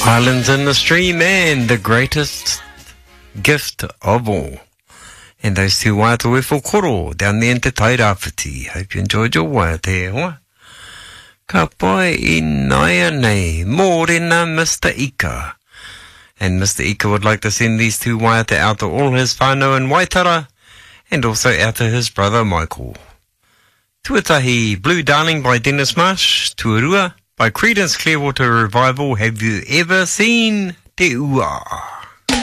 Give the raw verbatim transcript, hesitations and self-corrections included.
Islands in the Stream and the greatest gift of all. And those two waiata we whakoro down there in Te Tairāwhiti. Hope you enjoyed your waiata e hoa. Ka pai I naia nei, mōrena Mister Ika. And Mister Ika would like to send these two waiata out to all his whānau in Waitara, and also out to his brother Michael. Tuatahi, Blue Darling by Dennis Marsh, Tuarua by Creedence Clearwater Revival. Have you ever seen Te Ua?